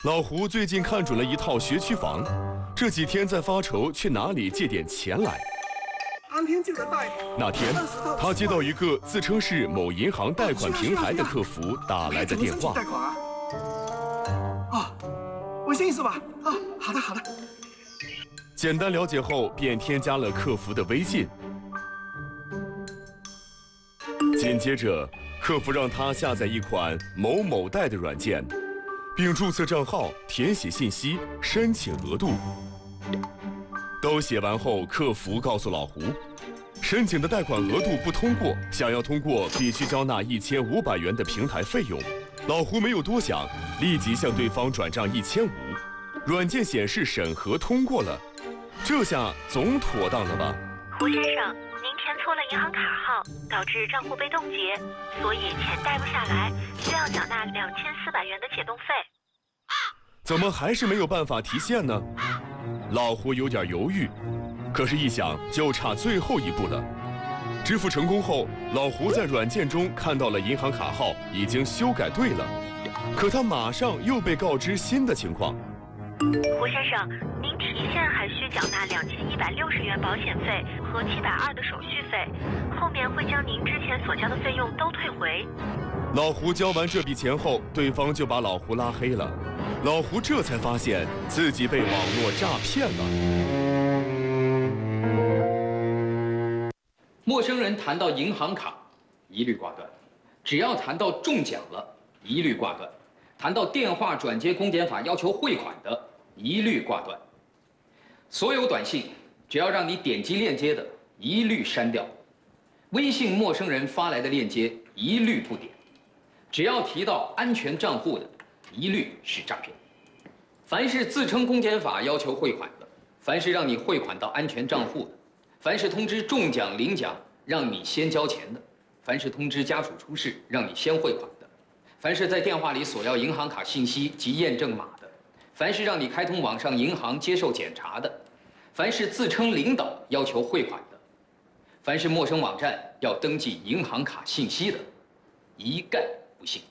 老胡最近看准了一套学区房，这几天在发愁去哪里借点钱来。 当天就得贷。 那天，他接到一个自称是某银行贷款平台的客服打来的电话。 贷款啊？啊，微信是吧？啊，好的好的。 简单了解后，便添加了客服的微信。紧接着，客服让他下载一款某某贷的软件，并注册账号、填写信息、申请额度。都写完后，客服告诉老胡，申请的贷款额度不通过，想要通过必须交纳1500元的平台费用。老胡没有多想，立即向对方转账1500。软件显示审核通过了，这下总妥当了吧？ 胡先生，您填错了银行卡号，导致账户被冻结，所以钱贷不下来，需要缴纳2400元的解冻费。 怎么还是没有办法提现呢？老胡有点犹豫，可是一想就差最后一步了。支付成功后，老胡在软件中看到了银行卡号已经修改对了，可他马上又被告知新的情况。 胡先生，您提现还需缴纳2160元保险费和720的手续费，后面会将您之前所交的费用都退回。 老胡交完这笔钱后，对方就把老胡拉黑了。老胡这才发现自己被网络诈骗了。 陌生人谈到银行卡，一律挂断；只要谈到中奖了，一律挂断；谈到电话转接公检法要求汇款的，一律挂断。所有短信只要让你点击链接的，一律删掉；微信陌生人发来的链接，一律不点；只要提到安全账户的，一律是诈骗。凡是自称公检法要求汇款的，凡是让你汇款到安全账户的，凡是通知中奖领奖让你先交钱的，凡是通知家属出事让你先汇款的，凡是在电话里索要银行卡信息及验证码的，凡是让你开通网上银行接受检查的，凡是自称领导要求汇款的，凡是陌生网站要登记银行卡信息的，一概不信。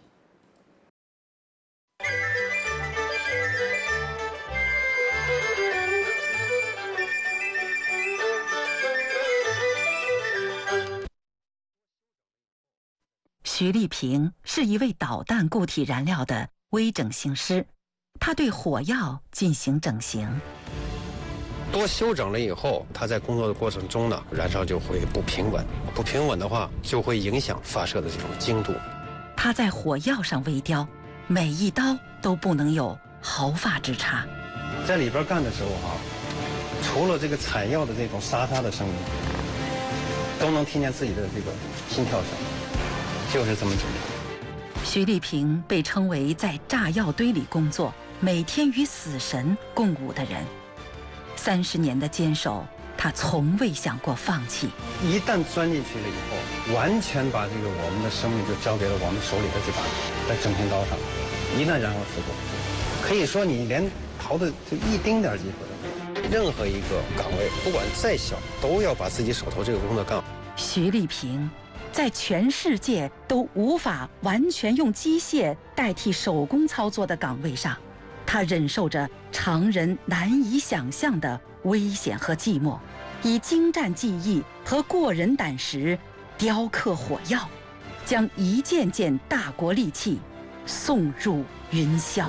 徐丽萍是一位导弹固体燃料的微整形师，他对火药进行整形。 多修整了以后，它在工作的过程中呢，燃烧就会不平稳，不平稳的话就会影响发射的这种精度。 他在火药上微雕，每一刀都不能有毫发之差。 在里边干的时候除了这个采药的这种沙沙的声音，都能听见自己的这个心跳声，就是这么紧张。 徐丽萍被称为在炸药堆里工作，每天与死神共舞的人。30年的坚守，他从未想过放弃。 一旦钻进去了以后，完全把这个我们的生命就交给了我们手里的这把在整形刀上。一旦燃烧事故，可以说你连逃的就一丁点机会都没有。任何一个岗位，不管再小，都要把自己手头这个工作干好。 徐丽萍在全世界都无法完全用机械代替手工操作的岗位上，他忍受着常人难以想象的危险和寂寞，以精湛技艺和过人胆识雕刻火药，将一件件大国利器送入云霄。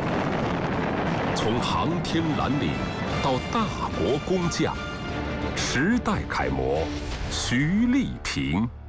从航天蓝领到大国工匠，时代楷模徐丽萍。